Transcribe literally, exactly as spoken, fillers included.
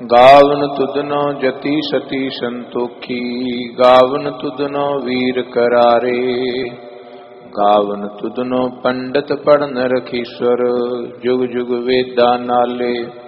ਗਾਵਨ ਤੁਧਨੋ ਜਤੀ ਸਤੀ ਸੰਤੋਖੀ, ਗਾਵਨ ਤੁਧਨੋ ਵੀਰ ਕਰਾਰੇ। ਗਾਵਨ ਤੁਧਨੋ ਪੰਡਤ ਪੜਨ ਰਖੀਸਰ, ਜੁਗ ਜੁਗ ਵੇਦਾਂ ਨਾਲੇ